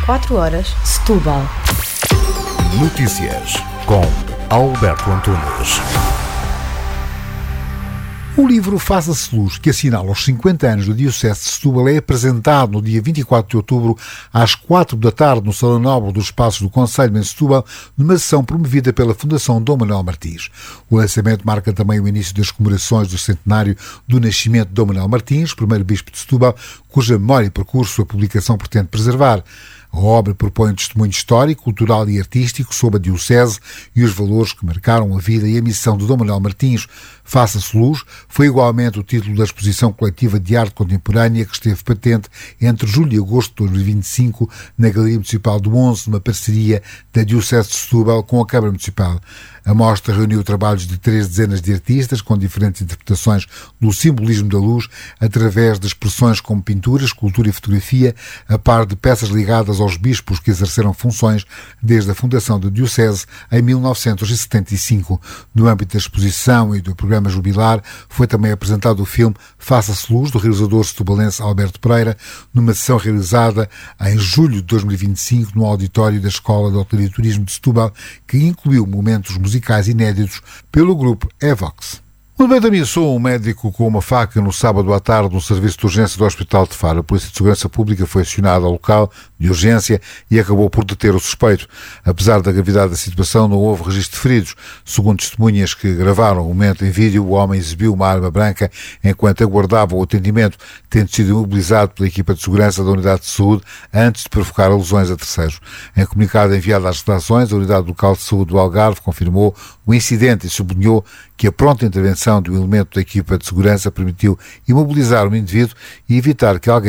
4 horas, Setúbal. Notícias com Alberto Antunes. O livro Faça-se Luz, que assinala os 50 anos da Diocese de Setúbal, é apresentado no dia 24 de outubro, às 4 da tarde, no Salão Nobre dos Passos do Conselho, em Setúbal, numa sessão promovida pela Fundação Dom Manuel Martins. O lançamento marca também o início das comemorações do centenário do nascimento de Dom Manuel Martins, primeiro bispo de Setúbal, cuja memória e percurso a publicação pretende preservar. A obra propõe um testemunho histórico, cultural e artístico sobre a Diocese e os valores que marcaram a vida e a missão de Dom Manuel Martins. Faça-se Luz foi igualmente o título da exposição coletiva de arte contemporânea que esteve patente entre julho e agosto de 2025 na Galeria Municipal do 11, numa parceria da Diocese de Setúbal com a Câmara Municipal. A mostra reuniu trabalhos de 3 dezenas de artistas com diferentes interpretações do simbolismo da luz através de expressões como pintura, escultura e fotografia, a par de peças ligadas aos bispos que exerceram funções desde a fundação da Diocese em 1975. No âmbito da exposição e do programa jubilar, foi também apresentado o filme Faça-se Luz, do realizador setubalense Alberto Pereira, numa sessão realizada em julho de 2025 no auditório da Escola de Hotelaria e Turismo de Setúbal, que incluiu momentos musicais inéditos pelo grupo Evox. No meio da missão, um médico com uma faca no sábado à tarde no serviço de urgência do Hospital de Faro. A Polícia de Segurança Pública foi acionada ao local de urgência e acabou por deter o suspeito. Apesar da gravidade da situação, não houve registro de feridos. Segundo testemunhas que gravaram o momento em vídeo, o homem exibiu uma arma branca enquanto aguardava o atendimento, tendo sido imobilizado pela equipa de segurança da Unidade de Saúde antes de provocar lesões a terceiros. Em comunicado enviado às redações, a Unidade Local de Saúde do Algarve confirmou o incidente e sublinhou que a pronta intervenção de um elemento da equipa de segurança permitiu imobilizar o indivíduo e evitar que alguém